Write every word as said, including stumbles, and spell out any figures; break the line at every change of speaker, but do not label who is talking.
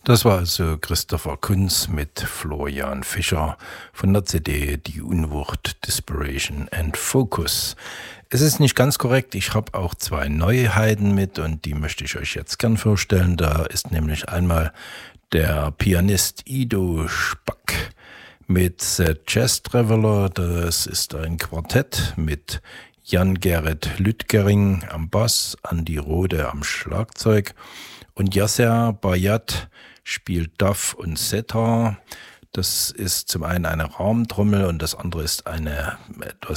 Das war also Christopher Kunz mit Florian Fischer von der C D Die Unwucht, Desperation and Focus. Es ist nicht ganz korrekt, ich habe auch zwei Neuheiten mit und die möchte ich euch jetzt gern vorstellen. Da ist nämlich einmal der Pianist Ido Spack mit The Jazz Traveler. Das ist ein Quartett mit Jan-Gerrit Lüttgering am Bass, Andi Rode am Schlagzeug und Yasser Bayat spielt Duff und Setar. Das ist zum einen eine Rahmentrommel und das andere ist eine etwas